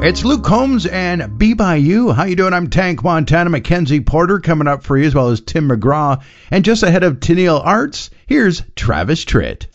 It's Luke Combs and Be By You. How you doing? I'm Tank Montana. Mackenzie Porter coming up for you, as well as Tim McGraw. And just ahead of Tennille Arts, here's Travis Tritt.